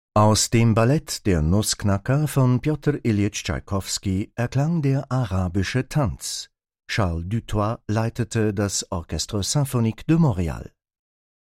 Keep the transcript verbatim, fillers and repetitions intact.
Aus dem Ballett Der Nussknacker von Pjotr Iljitsch Tschaikowski erklang der arabische Tanz. Charles Dutoit leitete das Orchestre Symphonique de Montréal.